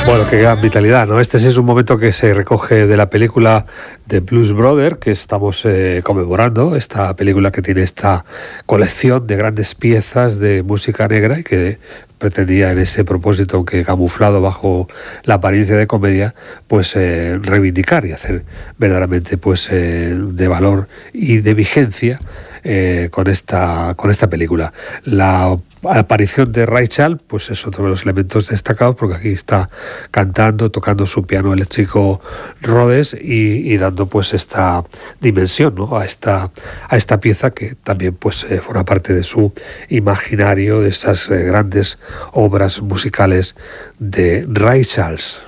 Bueno, qué gran vitalidad, ¿no? Este sí es un momento que se recoge de la película The Blues Brothers, que estamos conmemorando, esta película que tiene esta colección de grandes piezas de música negra y que pretendía en ese propósito, aunque camuflado bajo la apariencia de comedia, pues reivindicar y hacer verdaderamente pues de valor y de vigencia con esta película. La aparición de Ray Charles pues es otro de los elementos destacados, porque aquí está cantando, tocando su piano eléctrico Rhodes y dando pues esta dimensión, ¿no?, a esta pieza que también pues forma parte de su imaginario, de esas grandes obras musicales de Ray Charles.